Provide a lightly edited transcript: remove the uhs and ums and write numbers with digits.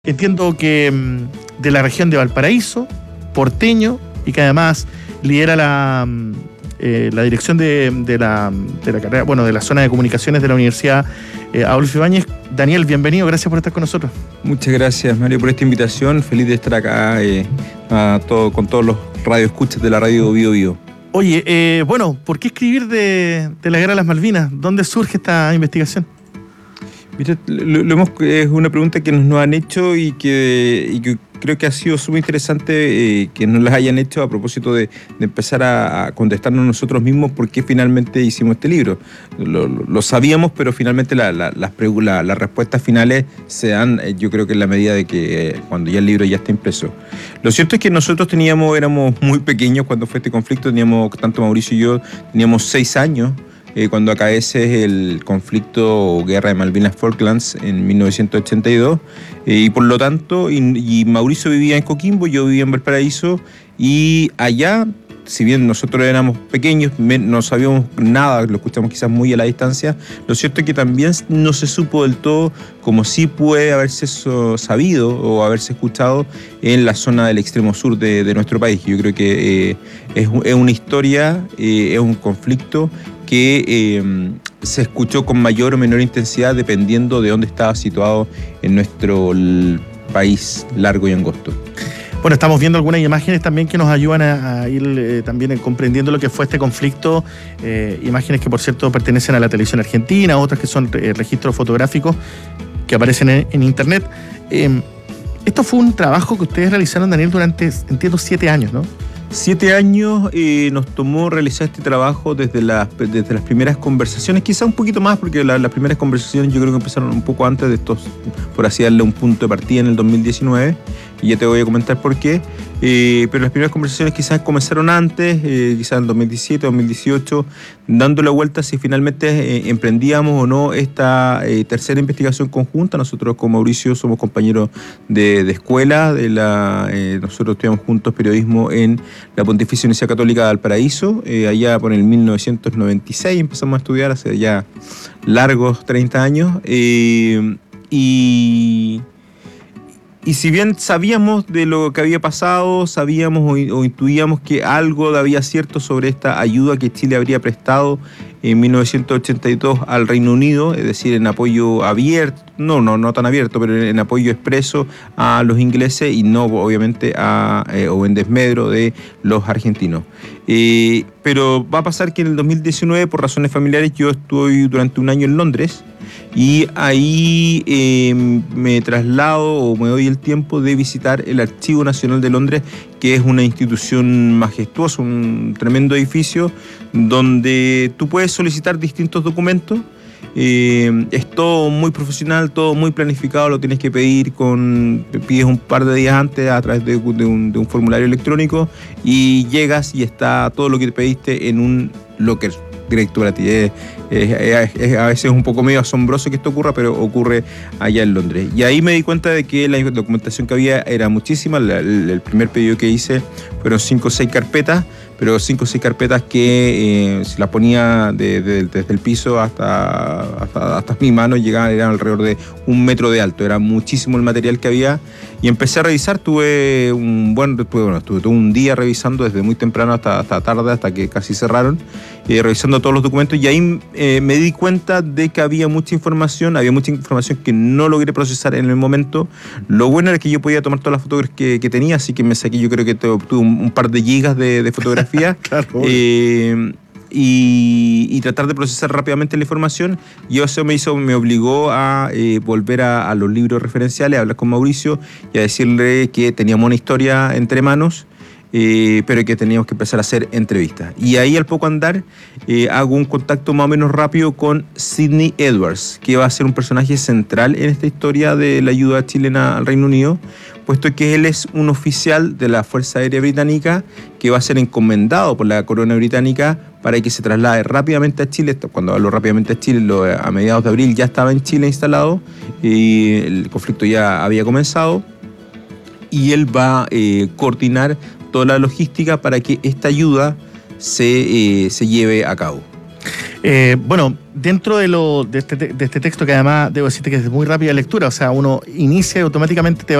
Entiendo que de la región de Valparaíso, porteño, y que además lidera la dirección de la carrera, bueno, de la zona de comunicaciones de la Universidad Adolfo Ibáñez. Daniel, bienvenido, gracias por estar con nosotros. Muchas gracias, Mario, por esta invitación. Feliz de estar acá con todos los radioescuchas de la radio Bío Bío. Oye, bueno, ¿por qué escribir de la Guerra de las Malvinas? ¿Dónde surge esta investigación? Mira, es una pregunta que nos han hecho y que creo que ha sido súper interesante que nos las hayan hecho a propósito de empezar a contestarnos nosotros mismos por qué finalmente hicimos este libro. Lo sabíamos, pero finalmente las respuestas finales se dan, yo creo que en la medida de que cuando ya el libro ya está impreso. Lo cierto es que nosotros éramos muy pequeños cuando fue este conflicto, tanto Mauricio y yo, teníamos 6 años. Cuando acaece el conflicto o guerra de Malvinas-Falklands en 1982, y por lo tanto, y Mauricio vivía en Coquimbo, yo vivía en Valparaíso, y allá, si bien nosotros éramos pequeños, no sabíamos nada, lo escuchamos quizás muy a la distancia, lo cierto es que también no se supo del todo como sí puede haberse sabido o haberse escuchado en la zona del extremo sur de nuestro país. Yo creo que es una historia, es un conflicto que se escuchó con mayor o menor intensidad dependiendo de dónde estaba situado en nuestro país largo y angosto. Bueno, estamos viendo algunas imágenes también que nos ayudan a ir también comprendiendo lo que fue este conflicto. Imágenes que, por cierto, pertenecen a la televisión argentina, otras que son registros fotográficos que aparecen en internet. Esto fue un trabajo que ustedes realizaron, Daniel, durante, entiendo, 7 años, ¿no? 7 años nos tomó realizar este trabajo desde las primeras conversaciones, quizá un poquito más, porque las primeras conversaciones yo creo que empezaron un poco antes de estos, por así darle un punto de partida en el 2019, y ya te voy a comentar por qué. Pero las primeras conversaciones quizás comenzaron antes, quizás en 2017, 2018, dando la vuelta si finalmente emprendíamos o no esta tercera investigación conjunta. Nosotros con Mauricio somos compañeros de escuela, nosotros estudiamos juntos periodismo en la Pontificia Universidad Católica de Valparaíso, allá por el 1996 empezamos a estudiar, hace ya largos 30 años, y si bien sabíamos de lo que había pasado, sabíamos o intuíamos que algo había cierto sobre esta ayuda que Chile habría prestado en 1982 al Reino Unido, es decir, en apoyo abierto, no tan abierto, pero en apoyo expreso a los ingleses y no obviamente o en desmedro de los argentinos. Pero va a pasar que en el 2019, por razones familiares, yo estuve durante un año en Londres, y ahí me traslado o me doy el tiempo de visitar el Archivo Nacional de Londres, que es una institución majestuosa, un tremendo edificio donde tú puedes solicitar distintos documentos. Es todo muy profesional, todo muy planificado, lo tienes que pedir pides un par de días antes a través de un formulario electrónico y llegas y está todo lo que te pediste en un locker directo para ti. A veces un poco medio asombroso que esto ocurra, pero ocurre allá en Londres. Y ahí me di cuenta de que la documentación que había era muchísima. El primer pedido que hice fueron 5 o 6 carpetas, pero 5 o 6 carpetas que si las ponía desde el piso hasta mi mano eran alrededor de 1 metro de alto. Era muchísimo el material que había y empecé a revisar. Estuve todo un día revisando desde muy temprano hasta tarde, hasta que casi cerraron, revisando todos los documentos, y ahí me di cuenta de que había mucha información que no logré procesar en el momento. Lo bueno era que yo podía tomar todas las fotografías que tenía, así que me saqué, yo creo que tuve un par de gigas de fotografía. Claro. Y tratar de procesar rápidamente la información, y eso me obligó a volver a los libros referenciales, a hablar con Mauricio y a decirle que teníamos una historia entre manos, pero que teníamos que empezar a hacer entrevistas. Y ahí, al poco andar, hago un contacto más o menos rápido con Sidney Edwards, que va a ser un personaje central en esta historia de la ayuda chilena al Reino Unido, puesto que él es un oficial de la Fuerza Aérea Británica que va a ser encomendado por la corona británica para que se traslade rápidamente a Chile. Cuando hablo rápidamente a Chile, a mediados de abril ya estaba en Chile instalado, y el conflicto ya había comenzado, y él va a coordinar toda la logística para que esta ayuda se lleve a cabo. Bueno, dentro de este texto, que además debo decirte que es de muy rápida lectura, o sea, uno inicia y automáticamente te